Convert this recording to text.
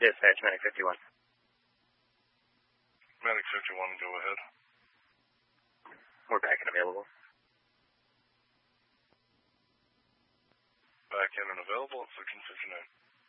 Dispatch, Medic 51. Medic 51, go ahead. We're back and available. Back in and available at 1359.